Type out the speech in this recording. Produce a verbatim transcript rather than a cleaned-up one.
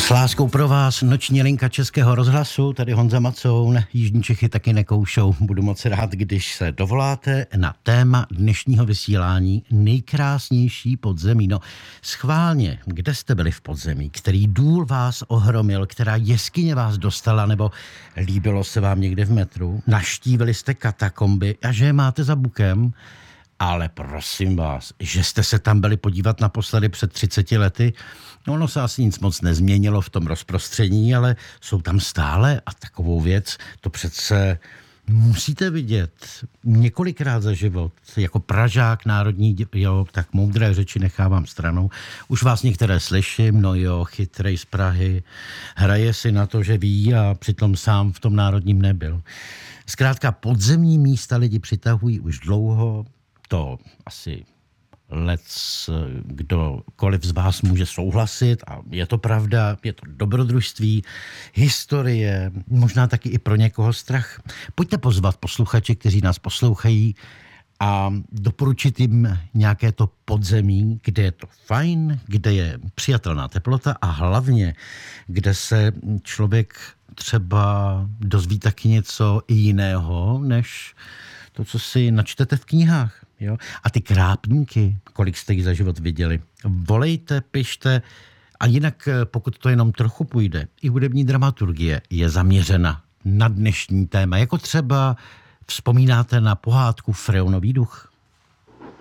S láskou pro vás noční linka Českého rozhlasu, tady Honza Macoun, Jižní Čechy taky nekoušou. Budu moc rád, když se dovoláte na téma dnešního vysílání nejkrásnější podzemí. No schválně, kde jste byli v podzemí? Který důl vás ohromil? Která jeskyně vás dostala? Nebo líbilo se vám někde v metru? Naštívili jste katakomby a že je máte za bukem? Ale prosím vás, že jste se tam byli podívat naposledy před třiceti lety, no ono se asi nic moc nezměnilo v tom rozprostření, ale jsou tam stále a takovou věc, to přece musíte vidět několikrát za život. Jako Pražák národní, jo, tak moudré řeči nechávám stranou. Už vás některé slyším, no jo, chytrej z Prahy, hraje si na to, že ví a přitom sám v tom národním nebyl. Zkrátka podzemní místa lidi přitahují už dlouho, to asi lec, kdokoliv z vás může souhlasit a je to pravda, je to dobrodružství, historie, možná taky i pro někoho strach. Pojďte pozvat posluchače, kteří nás poslouchají a doporučit jim nějaké to podzemí, kde je to fajn, kde je přijatelná teplota a hlavně, kde se člověk třeba dozví taky něco i jiného, než to, co si načtete v knihách. Jo? A ty krápníky, kolik jste jich za život viděli, volejte, pište a jinak, pokud to jenom trochu půjde, i hudební dramaturgie je zaměřena na dnešní téma, jako třeba vzpomínáte na pohádku Freonový duch.